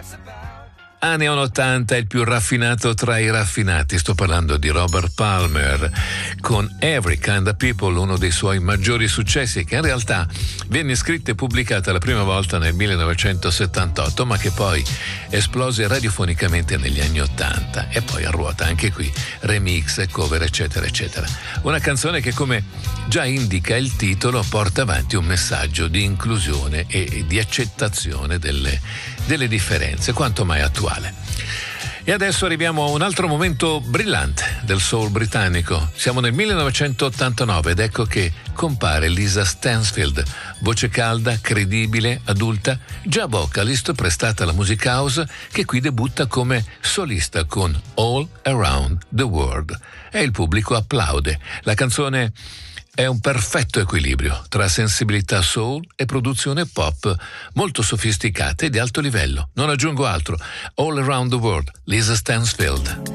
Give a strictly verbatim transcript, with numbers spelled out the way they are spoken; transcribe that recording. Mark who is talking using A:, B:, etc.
A: Anni ottanta, il più raffinato tra i raffinati. Sto parlando di Robert Palmer con Every Kind of People, uno dei suoi maggiori successi, che in realtà venne scritta e pubblicata la prima volta nel millenovecentosettantotto, ma che poi esplose radiofonicamente negli anni ottanta, e poi a ruota anche qui remix, cover, eccetera eccetera. Una canzone che, come già indica il titolo, porta avanti un messaggio di inclusione e di accettazione delle, delle differenze, quanto mai attuale. E adesso arriviamo a un altro momento brillante del soul britannico. Siamo nel millenovecentottantanove ed ecco che compare Lisa Stansfield, voce calda, credibile, adulta, già vocalist prestata alla music house, che qui debutta come solista con All Around the World. E il pubblico applaude. La canzone è un perfetto equilibrio tra sensibilità soul e produzione pop molto sofisticata e di alto livello. Non aggiungo altro. All Around the World, Lisa Stansfield.